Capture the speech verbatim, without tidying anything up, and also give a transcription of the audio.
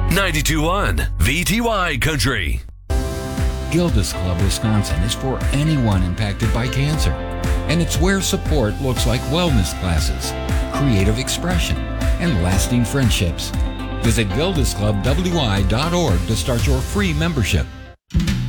ninety-two point one V T Y Country. Gilda's Club Wisconsin is for anyone impacted by cancer, and it's where support looks like wellness classes, creative expression, and lasting friendships. Visit gildas club w i dot org to start your free membership.